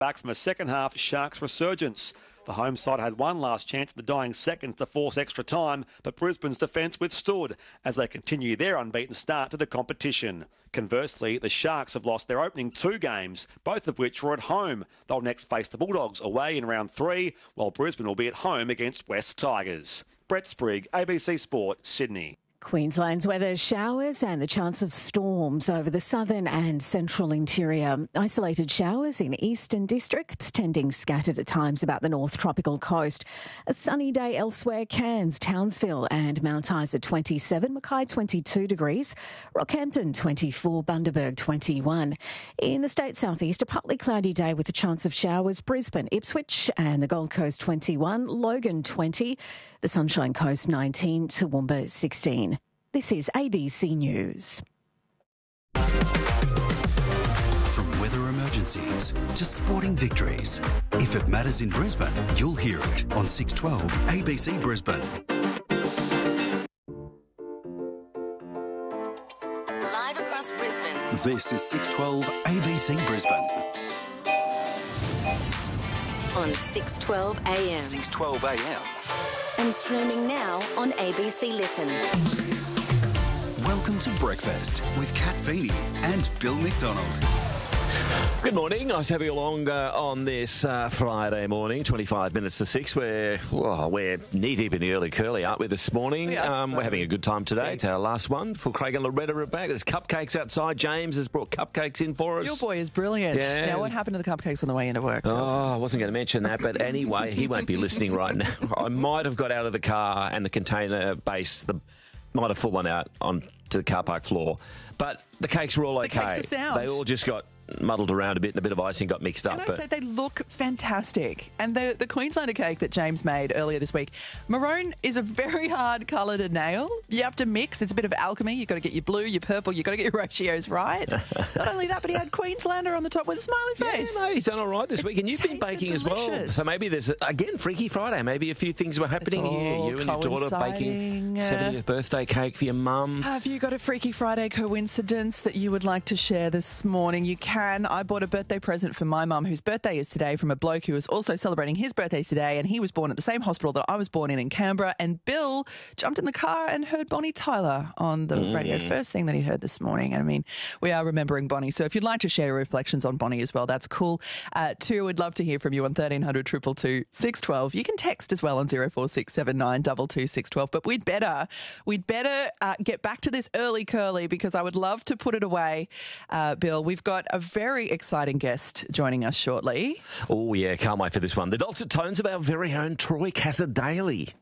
back from a second-half Sharks resurgence. The home side had one last chance in the dying seconds to force extra time, but Brisbane's defence withstood as they continue their unbeaten start to the competition. Conversely, the Sharks have lost their opening 2 games, both of which were at home. They'll next face the Bulldogs away in round 3, while Brisbane will be at home against West Tigers. Brett Sprigg, ABC Sport, Sydney. Queensland's weather: showers and the chance of storms over the southern and central interior. Isolated showers in eastern districts, tending scattered at times about the north tropical coast. A sunny day elsewhere: Cairns, Townsville and Mount Isa 27, Mackay 22 degrees, Rockhampton 24, Bundaberg 21. In the state southeast, a partly cloudy day with a chance of showers: Brisbane, Ipswich and the Gold Coast 21, Logan 20, the Sunshine Coast 19, Toowoomba 16. This is ABC News. From weather emergencies to sporting victories, if it matters in Brisbane, you'll hear it on 612 ABC Brisbane. Live across Brisbane. This is 612 ABC Brisbane. On 612 AM. 612 AM. And streaming now on ABC Listen. Welcome to Breakfast with Kat Feeney and Bill McDonald. Good morning. Nice to have you along on this Friday morning, 25 minutes to 6. We're knee-deep in the early curly, aren't we, this morning? Yes, we're having a good time today. It's our last one. For Craig and Loretta are back. There's cupcakes outside. James has brought cupcakes in for us. Your boy is brilliant. Yeah. Now, what happened to the cupcakes on the way into work? Oh, I wasn't going to mention that, but anyway, he won't be listening right now. I might have got out of the car and the container base might have fallen out onto the car park floor. But the cakes were all okay. The cakes are sound. They all just got muddled around a bit and a bit of icing got mixed up. Can I say they look fantastic? And the Queenslander cake that James made earlier this week, maroon is a very hard colour to nail. You have to mix. It's a bit of alchemy. You've got to get your blue, your purple. You've got to get your ratios right. Not only that, but he had Queenslander on the top with a smiley face. Yeah, no, he's done all right this week. And you've been baking as well. So maybe there's, again, Freaky Friday. Maybe a few things were happening here. You and your daughter baking 70th birthday cake for your mum. Have you got a Freaky Friday coincidence that you would like to share this morning? You can. I bought a birthday present for my mum, whose birthday is today, from a bloke who was also celebrating his birthday today, and he was born at the same hospital that I was born in Canberra. And Bill jumped in the car and heard Bonnie Tyler on the radio. First thing that he heard this morning. And I mean, we are remembering Bonnie. So if you'd like to share your reflections on Bonnie as well, that's cool. Too, we'd love to hear from you on 1300 222 612. You can text as well on 04679 22 612. But we'd better get back to this early curly, because I would love to put it away. Bill, we've got a very exciting guest joining us shortly. Oh, yeah, can't wait for this one. The dulcet tones of our very own Troy Cassar-Daley.